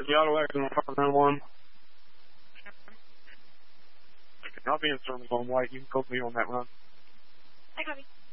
the auto accident on Round 1. Okay, I'll be in service on white. You can code me on that run. I copy.